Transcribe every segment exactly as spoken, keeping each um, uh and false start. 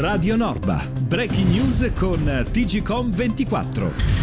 Radio Norba, breaking news con T G Com ventiquattro.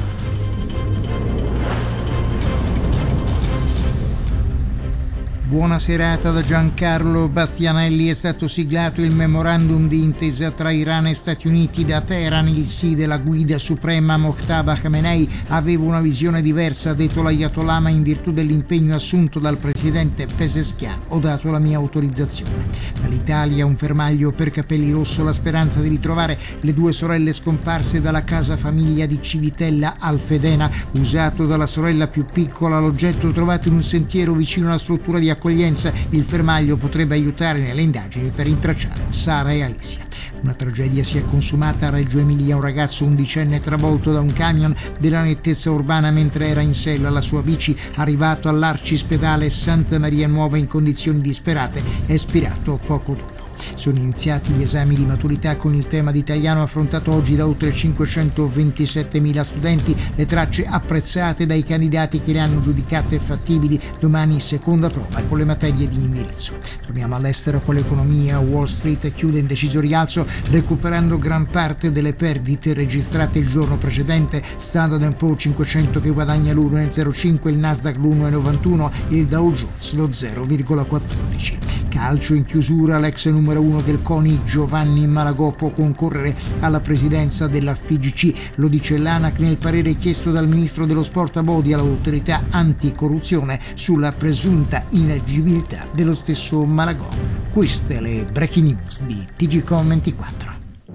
Buona serata da Giancarlo Bastianelli. È stato siglato il memorandum di intesa tra Iran e Stati Uniti. Da Teheran il sì della guida suprema Mojtaba Khamenei aveva una visione diversa, ha detto l'Ayatollah, ma in virtù dell'impegno assunto dal presidente Pezeshkian ho dato la mia autorizzazione. Dall'Italia un fermaglio per Capelli Rosso, la speranza di ritrovare le due sorelle scomparse dalla casa famiglia di Civitella Alfedena, usato dalla sorella più piccola. L'oggetto trovato in un sentiero vicino alla struttura di accoglienza. Il fermaglio potrebbe aiutare nelle indagini per rintracciare Sara e Alicia. Una tragedia si è consumata a Reggio Emilia. Un ragazzo undicenne travolto da un camion della nettezza urbana mentre era in sella alla sua bici, arrivato all'arcispedale Santa Maria Nuova in condizioni disperate, è spirato poco dopo. Sono iniziati gli esami di maturità con il tema di italiano affrontato oggi da oltre cinquecentoventisettemila studenti, le tracce apprezzate dai candidati che le hanno giudicate fattibili. Domani seconda prova con le materie di indirizzo. Torniamo all'estero con l'economia. Wall Street chiude in deciso rialzo recuperando gran parte delle perdite registrate il giorno precedente. Standard and Poor's cinquecento che guadagna l'uno virgola zero cinque, il Nasdaq l'uno virgola novantuno, il Dow Jones lo zero virgola quattordici. Calcio in chiusura, l'ex numero uno del CONI Giovanni Malagò può concorrere alla presidenza della F I G C, lo dice l'ANAC nel parere chiesto dal ministro dello sport Abodi all'autorità anticorruzione sulla presunta inagibilità dello stesso Malagò. Queste le breaking news di T G Com ventiquattro.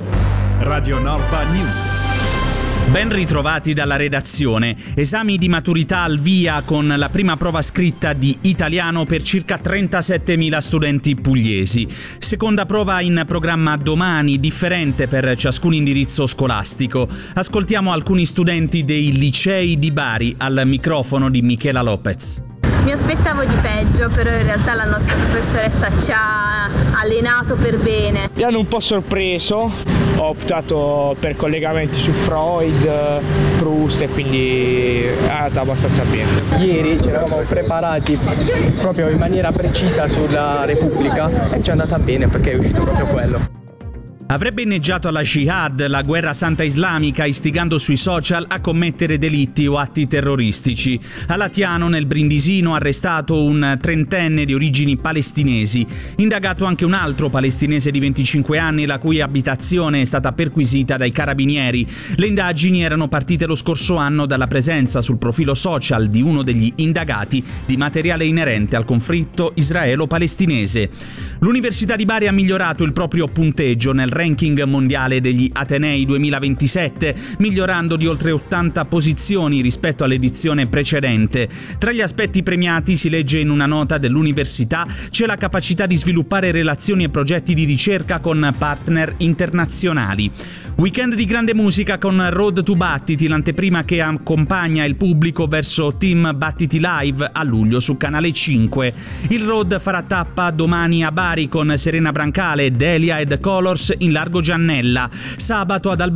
Radio Norba News. Ben ritrovati dalla redazione. Esami di maturità al via con la prima prova scritta di italiano per circa trentasettemila studenti pugliesi. Seconda prova in programma domani, differente per ciascun indirizzo scolastico. Ascoltiamo alcuni studenti dei licei di Bari al microfono di Michela Lopez. Mi aspettavo di peggio, però in realtà la nostra professoressa ci ha allenato per bene. Mi hanno un po' sorpreso, ho optato per collegamenti su Freud, Proust e quindi è andata abbastanza bene. Ieri ci eravamo preparati proprio in maniera precisa sulla Repubblica e ci è andata bene perché è uscito proprio quello. Avrebbe inneggiato alla jihad, la guerra santa islamica, istigando sui social a commettere delitti o atti terroristici. A Latiano, nel Brindisino, arrestato un trentenne di origini palestinesi. Indagato anche un altro palestinese di venticinque anni, la cui abitazione è stata perquisita dai carabinieri. Le indagini erano partite lo scorso anno dalla presenza sul profilo social di uno degli indagati di materiale inerente al conflitto israelo-palestinese. L'Università di Bari ha migliorato il proprio punteggio nel ranking mondiale degli Atenei duemilaventisette, migliorando di oltre ottanta posizioni rispetto all'edizione precedente. Tra gli aspetti premiati, si legge in una nota dell'università, c'è la capacità di sviluppare relazioni e progetti di ricerca con partner internazionali. Weekend di grande musica con Road to Battiti, l'anteprima che accompagna il pubblico verso Team Battiti Live a luglio su Canale cinque. Il Road farà tappa domani a Bari con Serena Brancale, Delia ed Colors in Largo Giannella. Sabato ad Alberto